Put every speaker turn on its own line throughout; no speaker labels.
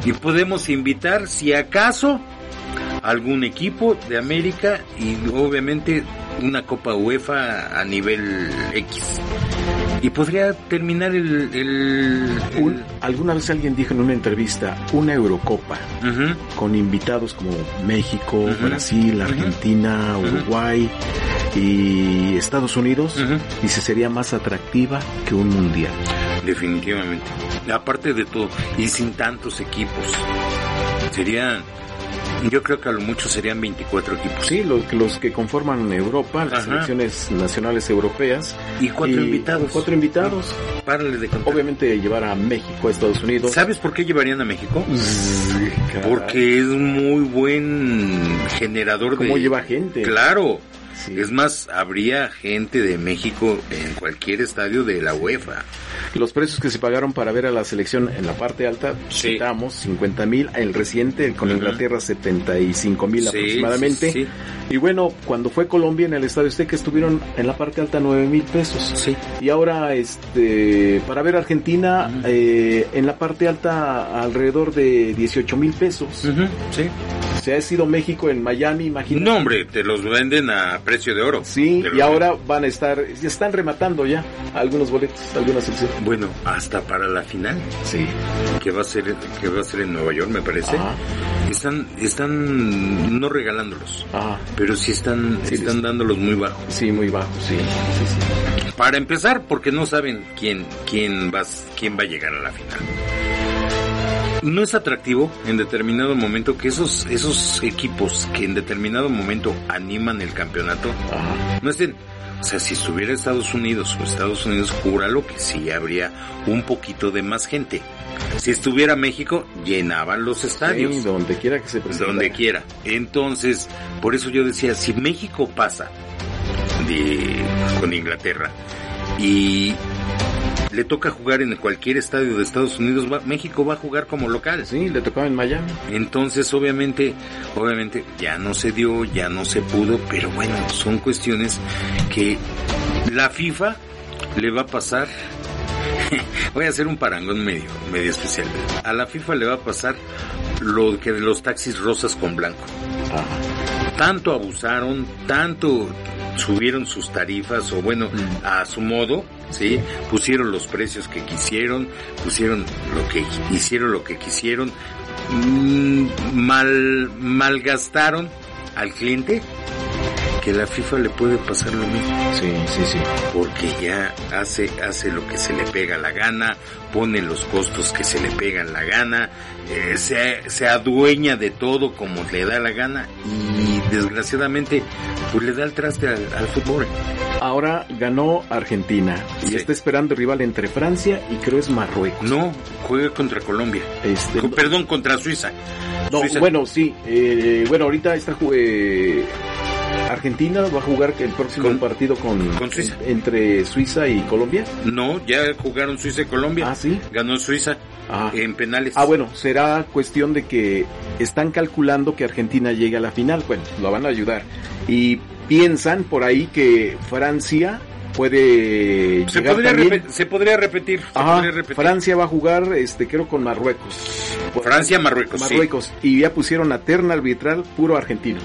Y podemos invitar, si acaso, algún equipo de América y obviamente una Copa UEFA a nivel X. Y podría terminar
alguna vez alguien dijo en una entrevista, una Eurocopa, con invitados como México, Brasil, Argentina, Uruguay y Estados Unidos, dice, sería más atractiva que un mundial.
Definitivamente. Aparte de todo, y sin tantos equipos, yo creo que a lo mucho serían 24 equipos.
Sí, los que conforman Europa, las selecciones nacionales europeas.
Y 4 invitados.
4 invitados.
Párale de contar.
Obviamente llevar a México, a Estados Unidos.
¿Sabes por qué llevarían a México? Porque es un muy buen generador
¿Cómo lleva gente?
Claro.
Sí.
Es más, habría gente de México en cualquier estadio de la UEFA.
Los precios que se pagaron para ver a la selección en la parte alta, citamos 50,000, el reciente con Inglaterra 75,000 aproximadamente.
Sí.
Y bueno, cuando fue Colombia en el Estadio Azteca estuvieron en la parte alta 9,000 pesos.
Sí.
Y ahora para ver Argentina en la parte alta alrededor de 18,000 pesos.
Sí.
Se ha sido México en Miami, imagínate.
No, hombre, te los venden a precio de oro.
Sí, y ahora van a ya están rematando ya algunos boletos, algunas secciones.
Bueno, hasta para la final.
Sí.
Que va a ser en Nueva York, me parece.
Ajá.
Están no regalándolos.
Ajá.
Pero sí están dándolos muy bajos.
Sí, muy bajos, sí.
Para empezar, porque no saben quién va a llegar a la final. No es atractivo en determinado momento que esos equipos que en determinado momento animan el campeonato no estén. O sea, si estuviera Estados Unidos, júralo que sí habría un poquito de más gente. Si estuviera México, llenaban los estadios.
Sí, donde quiera que se presente.
Donde quiera. Entonces, por eso yo decía, si México pasa con Inglaterra y le toca jugar en cualquier estadio de Estados Unidos, México va a jugar como local.
Sí, le tocaba en Miami.
Entonces, obviamente, ya no se dio, ya no se pudo, pero bueno, son cuestiones que la FIFA le va a pasar. Voy a hacer un parangón medio especial. A la FIFA le va a pasar lo que de los taxis rosas con blanco. Tanto abusaron, tanto subieron sus tarifas, o bueno, a su modo, ¿sí? Pusieron los precios que quisieron, hicieron lo que quisieron, malgastaron al cliente, que la FIFA le puede pasar lo mismo.
Sí.
Porque ya hace lo que se le pega la gana, pone los costos que se le pegan la gana, se adueña de todo como le da la gana y desgraciadamente pues le da el traste al fútbol.
Ahora ganó Argentina y está esperando rival entre Francia y creo es Marruecos.
No, juega contra Colombia. Contra Suiza.
No, Suiza. Bueno, sí. Ahorita está Argentina va a jugar el próximo partido con Suiza. Entre Suiza y Colombia.
No, ya jugaron Suiza y Colombia.
Ah, sí.
Ganó Suiza en penales.
Bueno, será cuestión de que están calculando que Argentina llegue a la final. Bueno, lo van a ayudar. Y piensan por ahí que Francia puede
se podría repetir.
Francia va a jugar creo con Marruecos.
Marruecos.
Sí. Y ya pusieron a terna arbitral puro argentino.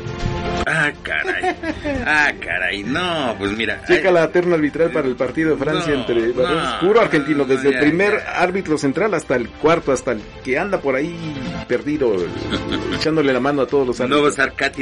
Caray. No, pues mira.
Checa la terna arbitral para el partido de Francia puro argentino, desde el primer árbitro central hasta el cuarto, hasta el que anda por ahí perdido, echándole la mano a todos los árbitros.
No va a ser Katy,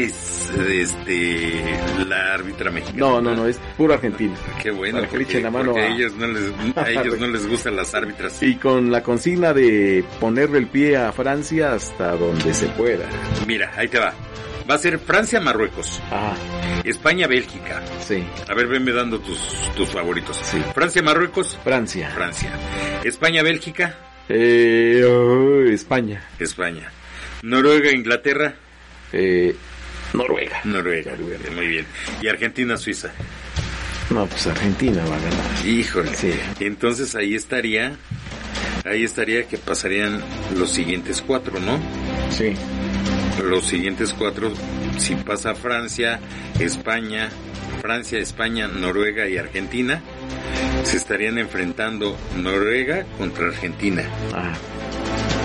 la árbitra mexicana.
No, es puro argentino.
Qué bueno,
porque a
ellos no les gustan las árbitras.
Y con la consigna de ponerle el pie a Francia hasta donde se pueda.
Mira, ahí te va. Va a ser Francia-Marruecos. España-Bélgica.
Sí.
A ver, venme dando tus favoritos.
Sí.
Francia-Marruecos.
Francia.
España-Bélgica.
España.
Noruega-Inglaterra.
Noruega.
Muy bien. Y Argentina-Suiza.
No, pues Argentina va a ganar.
Híjole.
Sí.
Entonces ahí estaría que pasarían los siguientes 4, ¿no?
Sí.
Los siguientes 4, si pasa Francia, España, Noruega y Argentina, se estarían enfrentando Noruega contra Argentina.